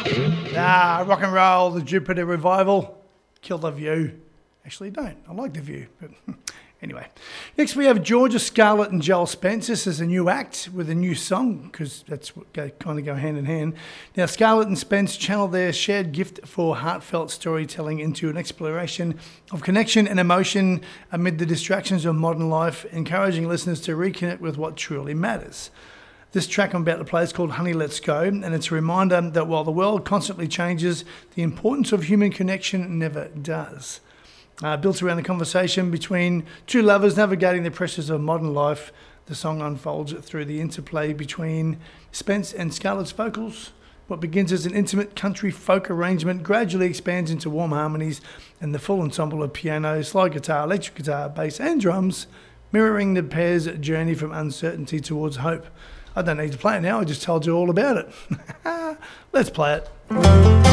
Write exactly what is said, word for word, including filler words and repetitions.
Ah, rock and roll, the Jupiter Revival. Kill the View. Actually, don't. I like the View. But anyway. Next, we have Georgia Scarlett and Joel Spence. This is a new act with a new song, because that's what go, kind of go hand in hand. Now, Scarlett and Spence channel their shared gift for heartfelt storytelling into an exploration of connection and emotion amid the distractions of modern life, encouraging listeners to reconnect with what truly matters. This track I'm about to play is called Honey Let's Go, and it's a reminder that while the world constantly changes, the importance of human connection never does. Uh, built around the conversation between two lovers navigating the pressures of modern life, the song unfolds through the interplay between Spence and Scarlett's vocals. What begins as an intimate country folk arrangement gradually expands into warm harmonies and the full ensemble of piano, slide guitar, electric guitar, bass and drums, mirroring the pair's journey from uncertainty towards hope. I don't need to play it now, I just told you all about it. Let's play it.